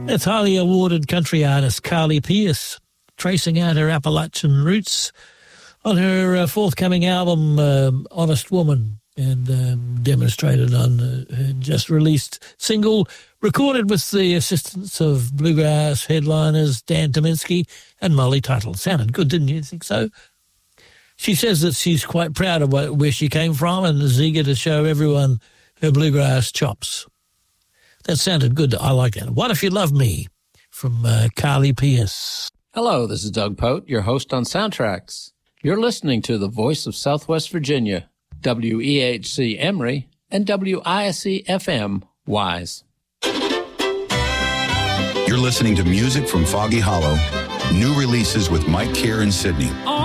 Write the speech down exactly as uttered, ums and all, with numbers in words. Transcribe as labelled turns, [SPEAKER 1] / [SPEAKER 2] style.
[SPEAKER 1] That's highly awarded country artist Carly Pearce, tracing out her Appalachian roots on her uh, forthcoming album, uh, Honest Woman, and um, demonstrated on uh, her just released single, recorded with the assistance of bluegrass headliners Dan Tominski and Molly Tuttle. Sounded good, didn't you think so? She says that she's quite proud of what, where she came from and is eager to show everyone her bluegrass chops. That sounded good. I like that. What If You Love Me from uh, Carly Pearce.
[SPEAKER 2] Hello, this is Doug Pote, your host on Soundtracks. You're listening to the voice of Southwest Virginia, W E H C Emory and W I S C F M Wise.
[SPEAKER 3] You're listening to music from Foggy Hollow. New releases with Mike Keir and Sydney.